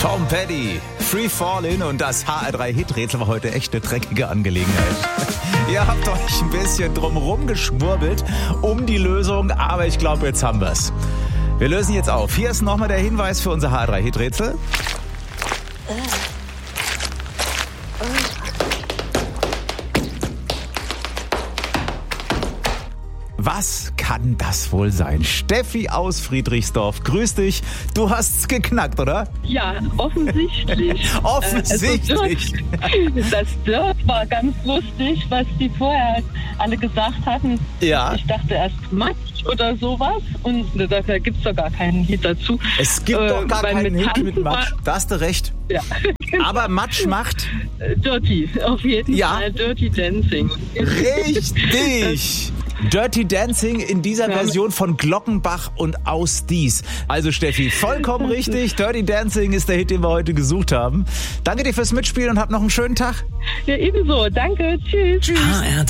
Tom Petty, Free Fallin' und das HR3-Hit-Rätsel war heute echt eine dreckige Angelegenheit. Ihr habt euch ein bisschen drumherum geschwurbelt um die Lösung, aber ich glaube, jetzt haben wir's. Wir lösen jetzt auf. Hier ist nochmal der Hinweis für unser HR3-Hit-Rätsel. Was kann das wohl sein? Steffi aus Friedrichsdorf, grüß dich. Du hast's geknackt, oder? Ja, offensichtlich. Offensichtlich. Das Dirt war ganz lustig, was die vorher alle gesagt hatten. Ja. Ich dachte erst Matsch oder sowas und da gibt's doch gar keinen Lied dazu. Es gibt doch gar keinen Hit mit Matsch. Da hast du recht. Ja. Aber Matsch macht... Dirty, auf jeden Fall. Dirty Dancing. Richtig. Dirty Dancing in dieser Version von Glockenbach und Aus Dies. Also Steffi, vollkommen richtig. Dirty Dancing ist der Hit, den wir heute gesucht haben. Danke dir fürs Mitspielen und hab noch einen schönen Tag. Ja, ebenso. Danke. Tschüss. HR3